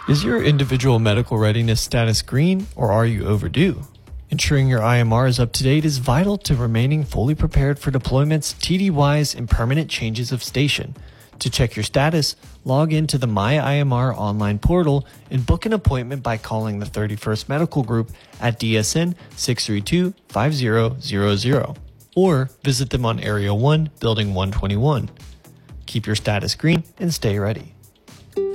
Is your individual medical readiness status green, or are you overdue? Ensuring your IMR is up to date is vital to remaining fully prepared for deployments, TDYs, and permanent changes of station. To check your status, log into the MyIMR online portal and book an appointment by calling the 31st Medical Group at DSN 632-5000 or visit them on Area 1, Building 121. Keep your status green and stay ready.